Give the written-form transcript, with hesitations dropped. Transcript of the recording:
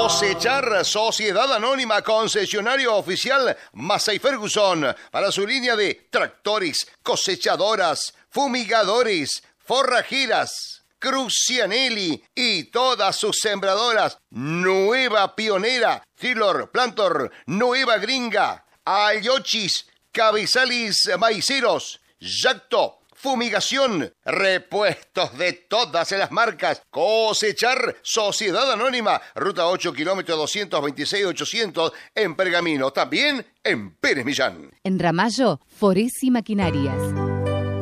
Cosechar, Sociedad Anónima, concesionario oficial Massey Ferguson, para su línea de tractores, cosechadoras, fumigadores, forrajeras, Crucianelli y todas sus sembradoras. Nueva Pionera, Trilor, Plantor, Nueva Gringa, Ayochis, Cabezales Maiceros, Yacto, fumigación, repuestos de todas las marcas. Cosechar, Sociedad Anónima, ruta 8, kilómetro 226-800 en Pergamino, también en Pérez Millán. En Ramallo, Foresi Maquinarias.